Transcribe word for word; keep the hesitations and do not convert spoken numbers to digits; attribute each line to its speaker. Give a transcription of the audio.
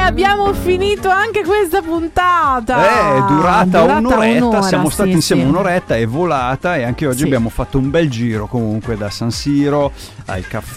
Speaker 1: abbiamo finito anche questa puntata.
Speaker 2: Eh, è durata,
Speaker 1: durata
Speaker 2: un'oretta,
Speaker 1: un'ora,
Speaker 2: siamo
Speaker 1: sì,
Speaker 2: stati insieme
Speaker 1: sì.
Speaker 2: un'oretta, è volata, e anche oggi
Speaker 1: Sì.
Speaker 2: abbiamo fatto un bel giro comunque da San Siro al caffè